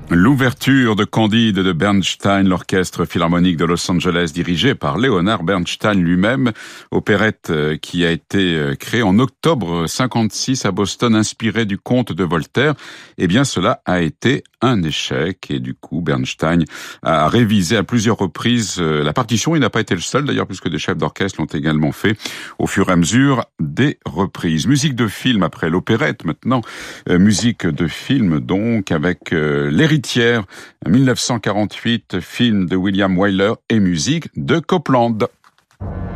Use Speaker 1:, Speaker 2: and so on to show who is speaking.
Speaker 1: L'ouverture de Candide de Bernstein, l'orchestre philharmonique de Los Angeles dirigé par Leonard Bernstein lui-même, opérette qui a été créée en octobre 56 à Boston, inspirée du conte de Voltaire. Eh bien, cela a été un échec et du coup, Bernstein a révisé à plusieurs reprises la partition. Il n'a pas été le seul d'ailleurs, puisque des chefs d'orchestre l'ont également fait au fur et à mesure des reprises. Musique de film après l'opérette maintenant, musique de film donc avec L'Héritière, 1948, film de William Wyler et musique de Copland.